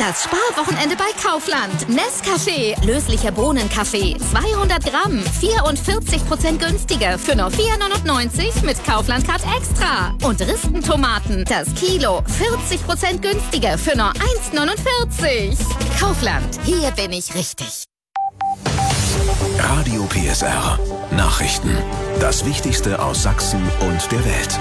Das Sparwochenende bei Kaufland. Nescafé, löslicher Bohnenkaffee, 200 Gramm, 44% günstiger für nur 4,99 mit Kaufland Card Extra. Und Ristentomaten, das Kilo, 40% günstiger für nur 1,49. Kaufland, hier bin ich richtig. Radio PSR. Nachrichten. Das Wichtigste aus Sachsen und der Welt.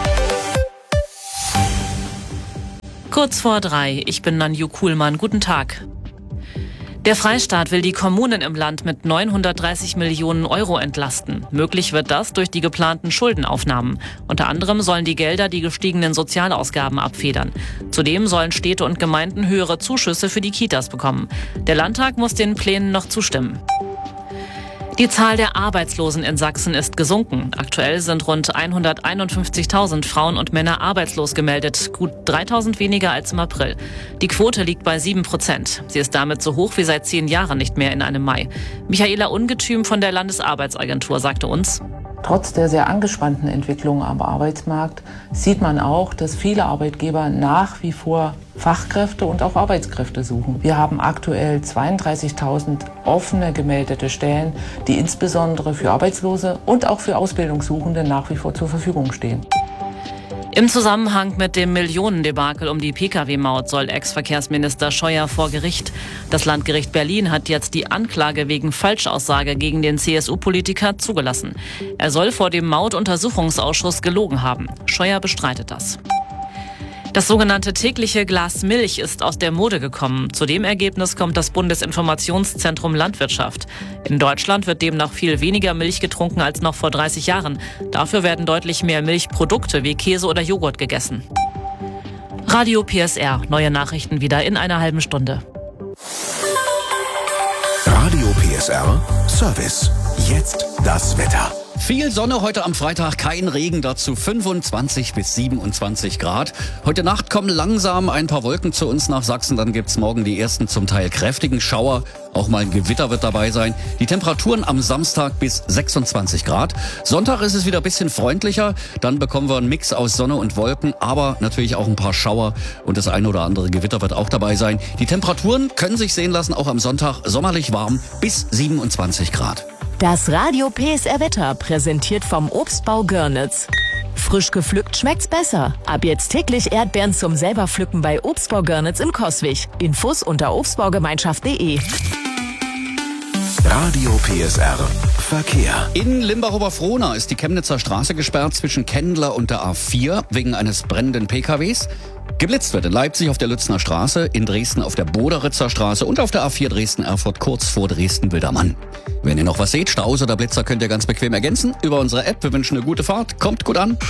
Kurz vor 3, ich bin Nanju Kuhlmann. Guten Tag. Der Freistaat will die Kommunen im Land mit 930 Millionen Euro entlasten. Möglich wird das durch die geplanten Schuldenaufnahmen. Unter anderem sollen die Gelder die gestiegenen Sozialausgaben abfedern. Zudem sollen Städte und Gemeinden höhere Zuschüsse für die Kitas bekommen. Der Landtag muss den Plänen noch zustimmen. Die Zahl der Arbeitslosen in Sachsen ist gesunken. Aktuell sind rund 151.000 Frauen und Männer arbeitslos gemeldet, gut 3.000 weniger als im April. Die Quote liegt bei 7%. Sie ist damit so hoch wie seit 10 Jahren nicht mehr in einem Mai. Michaela Ungetüm von der Landesarbeitsagentur sagte uns: Trotz der sehr angespannten Entwicklung am Arbeitsmarkt sieht man auch, dass viele Arbeitgeber nach wie vor Fachkräfte und auch Arbeitskräfte suchen. Wir haben aktuell 32.000 offene gemeldete Stellen, die insbesondere für Arbeitslose und auch für Ausbildungssuchende nach wie vor zur Verfügung stehen. Im Zusammenhang mit dem Millionendebakel um die Pkw-Maut soll Ex-Verkehrsminister Scheuer vor Gericht. Das Landgericht Berlin hat jetzt die Anklage wegen Falschaussage gegen den CSU-Politiker zugelassen. Er soll vor dem Mautuntersuchungsausschuss gelogen haben. Scheuer bestreitet das. Das sogenannte tägliche Glas Milch ist aus der Mode gekommen. Zu dem Ergebnis kommt das Bundesinformationszentrum Landwirtschaft. In Deutschland wird demnach viel weniger Milch getrunken als noch vor 30 Jahren. Dafür werden deutlich mehr Milchprodukte wie Käse oder Joghurt gegessen. Radio PSR. Neue Nachrichten wieder in einer halben Stunde. Radio PSR Service. Jetzt das Wetter. Viel Sonne heute am Freitag, kein Regen, dazu 25 bis 27 Grad. Heute Nacht kommen langsam ein paar Wolken zu uns nach Sachsen. Dann gibt's morgen die ersten zum Teil kräftigen Schauer. Auch mal ein Gewitter wird dabei sein. Die Temperaturen am Samstag bis 26 Grad. Sonntag ist es wieder ein bisschen freundlicher. Dann bekommen wir einen Mix aus Sonne und Wolken, aber natürlich auch ein paar Schauer. Und das eine oder andere Gewitter wird auch dabei sein. Die Temperaturen können sich sehen lassen, auch am Sonntag sommerlich warm bis 27 Grad. Das Radio PSR Wetter präsentiert vom Obstbau Görnitz. Frisch gepflückt schmeckt's besser. Ab jetzt täglich Erdbeeren zum selber pflücken bei Obstbau Görnitz in Coswig. Infos unter obstbaugemeinschaft.de. Radio PSR Verkehr. In Limbach-Oberfrohna ist die Chemnitzer Straße gesperrt zwischen Kendler und der A4 wegen eines brennenden PKWs. Geblitzt wird in Leipzig auf der Lützner Straße, in Dresden auf der Boderitzer Straße und auf der A4 Dresden-Erfurt kurz vor Dresden-Wildermann. Wenn ihr noch was seht, Staus oder Blitzer, könnt ihr ganz bequem ergänzen über unsere App. Wir wünschen eine gute Fahrt. Kommt gut an.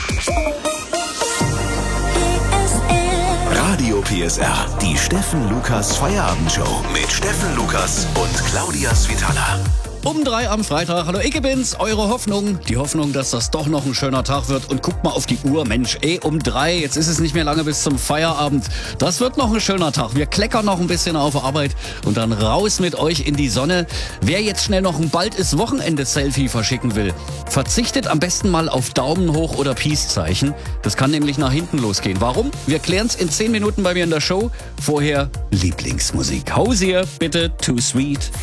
Radio PSR. Die Steffen Lukas Feierabendshow mit Steffen Lukas und Claudia Svitala. Um 3 am Freitag. Hallo, ich bin's, eure Hoffnung. Die Hoffnung, dass das doch noch ein schöner Tag wird. Und guckt mal auf die Uhr, Mensch, um 3. Jetzt ist es nicht mehr lange bis zum Feierabend. Das wird noch ein schöner Tag. Wir kleckern noch ein bisschen auf Arbeit und dann raus mit euch in die Sonne. Wer jetzt schnell noch ein Bald ist Wochenende-Selfie verschicken will, verzichtet am besten mal auf Daumen hoch oder Peace-Zeichen. Das kann nämlich nach hinten losgehen. Warum? Wir klären's in 10 Minuten bei mir in der Show. Vorher Lieblingsmusik. Hausier, bitte, Too Sweet.